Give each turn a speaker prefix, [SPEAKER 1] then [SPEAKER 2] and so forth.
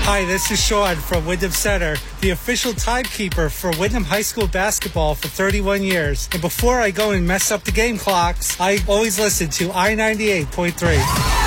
[SPEAKER 1] Hi, this is Sean from Wyndham Center, the official timekeeper for Wyndham High School basketball for 31 years. And before I go and mess up the game clocks, I always listen to I-98.3.